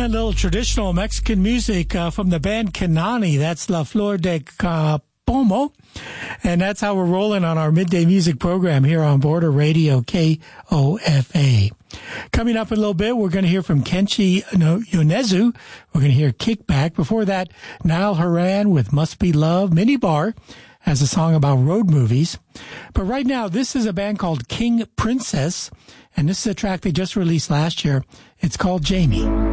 A little traditional Mexican music from the band Kanani. That's La Flor de Capomo. And that's how we're rolling on our midday music program here on Border Radio KOFA. Coming up in a little bit, we're going to hear from Kenshi Yonezu. We're going to hear Kickback. Before that, Niall Horan with Must Be Love. Minibar has a song about road movies. But right now, this is a band called King Princess. And this is a track they just released last year. It's called Jamie.